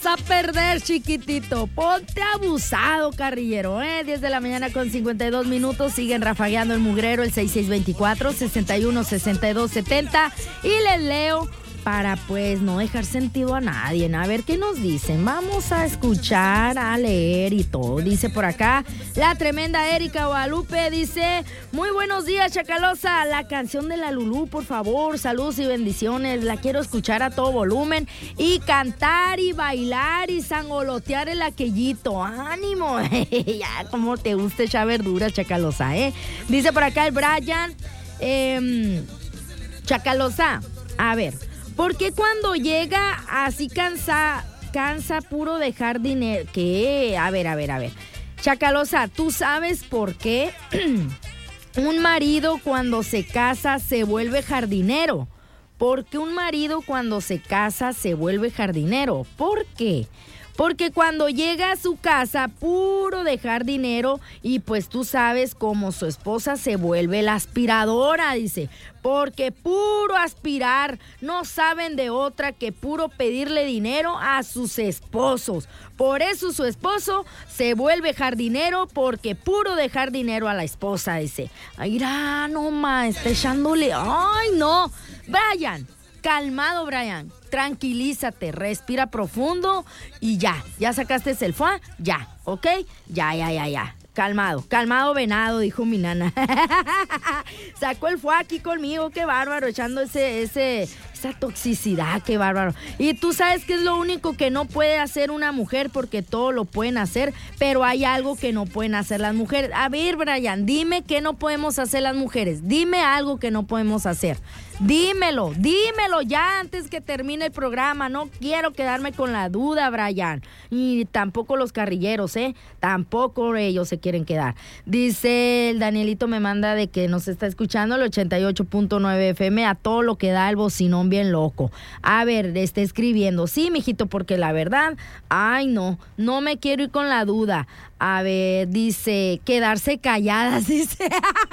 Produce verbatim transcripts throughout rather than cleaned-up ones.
a perder, chiquitito. Ponte abusado, carrillero, ¿eh? diez de la mañana con cincuenta y dos minutos. Siguen rafagueando el mugrero, el seis seis dos cuatro, seis uno, seis dos siete cero. Y les leo para, pues, no dejar sentido a nadie. A ver qué nos dicen. Vamos a escuchar, a leer y todo. Dice por acá, la tremenda Erika Guadalupe dice: muy buenos días, Chacalosa. La canción de la Lulú, por favor. Saludos y bendiciones. La quiero escuchar a todo volumen y cantar y bailar y sangolotear el aquellito. ¡Ánimo! Ya, como te gusta echar verduras, Chacalosa, ¿eh? Dice por acá el Brian, eh, Chacalosa, a ver, ¿por qué cuando llega así cansa, cansa puro dejar dinero? ¿Qué? A ver, a ver, a ver. Chacalosa, ¿tú sabes por qué un marido cuando se casa se vuelve jardinero? ¿Por qué un marido cuando se casa se vuelve jardinero? ¿Por qué? Porque cuando llega a su casa, puro dejar dinero, y pues tú sabes cómo su esposa se vuelve la aspiradora, dice. Porque puro aspirar, no saben de otra que puro pedirle dinero a sus esposos. Por eso su esposo se vuelve jardinero, porque puro dejar dinero a la esposa, dice. Ay, mira, no más, está echándole. Ay, no. Brian, calmado, Brian. Tranquilízate, respira profundo y ya, ya sacaste el fuá, ya, ¿ok? Ya, ya, ya, ya. Calmado, calmado venado, dijo mi nana. Sacó el fuá aquí conmigo, qué bárbaro, echando ese, ese, esa toxicidad, qué bárbaro. Y tú sabes que es lo único que no puede hacer una mujer, porque todo lo pueden hacer, pero hay algo que no pueden hacer las mujeres. A ver, Brian, dime qué no podemos hacer las mujeres. Dime algo que no podemos hacer. Dímelo, dímelo ya antes que termine el programa. No quiero quedarme con la duda, Brian. Y tampoco los carrilleros, ¿eh? Tampoco ellos se quieren quedar. Dice el Danielito, me manda de que nos está escuchando el ochenta y ocho punto nueve F M a todo lo que da el bocinón bien loco. A ver, está escribiendo. Sí, mijito, porque la verdad, ay no, no me quiero ir con la duda. A ver, dice, quedarse calladas, dice.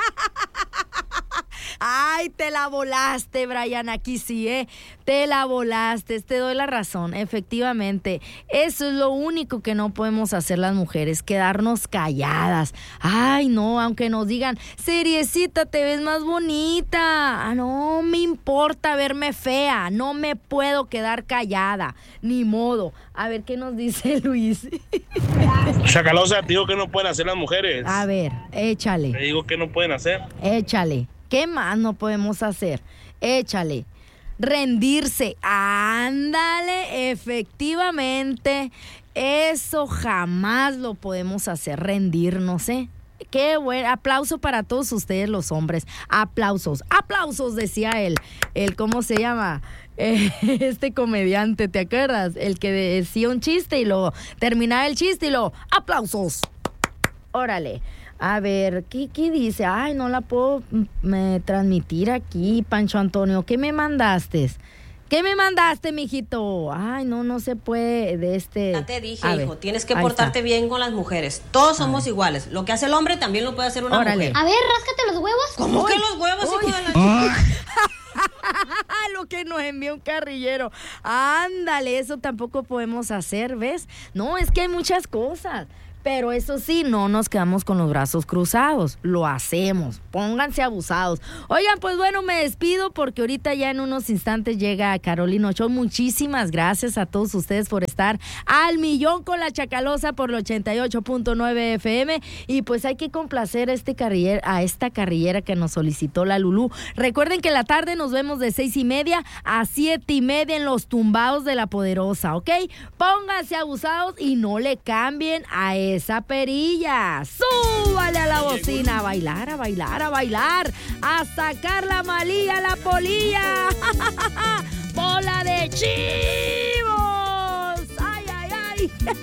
Ay, te la volaste, Brian, aquí sí, ¿eh? Te la volaste, te doy la razón, efectivamente. Eso es lo único que no podemos hacer las mujeres, quedarnos calladas. Ay, no, aunque nos digan, seriecita, te ves más bonita. Ah, no me importa verme fea, no me puedo quedar callada, ni modo. A ver, ¿qué nos dice Luis? Chacalosa, te digo que no pueden hacer las mujeres. A ver, échale. Te digo que no pueden hacer. Échale. ¿Qué más no podemos hacer? Échale. Rendirse. Ándale, efectivamente. Eso jamás lo podemos hacer, rendirnos, ¿eh? Qué buen aplauso para todos ustedes los hombres. Aplausos, aplausos, decía él. El, ¿cómo se llama? Eh, este comediante, ¿te acuerdas? El que decía un chiste y luego terminaba el chiste y luego, aplausos. Órale. A ver, ¿qué, qué dice? Ay, no la puedo me, transmitir aquí, Pancho Antonio. ¿Qué me mandaste? ¿Qué me mandaste, mijito? Ay, no, no se puede de este... Ya te dije, a hijo, ver, tienes que portarte bien con las mujeres. Todos somos iguales. Lo que hace el hombre también lo puede hacer una Órale. mujer. A ver, ráscate los huevos. ¿Cómo Uy, que los huevos, uy. hijo de la... Lo que nos envió un carrillero. Ándale, eso tampoco podemos hacer, ¿ves? No, es que hay muchas cosas. Pero eso sí, no nos quedamos con los brazos cruzados, lo hacemos, pónganse abusados. Oigan, pues bueno, me despido porque ahorita ya en unos instantes llega Carolina Ochoa. Muchísimas gracias a todos ustedes por estar al millón con la Chacalosa por el ochenta y ocho punto nueve F M. Y pues hay que complacer a, este carriller, a esta carrillera que nos solicitó la Lulú. Recuerden que en la tarde nos vemos de seis y media a siete y media en los tumbados de la Poderosa, ¿ok? Pónganse abusados y no le cambien a esa perilla. Súbale a la bocina, a bailar, a bailar, a bailar, a sacar la malilla, la polilla. ¡Bola de chivos! ¡Ay, ay, ay!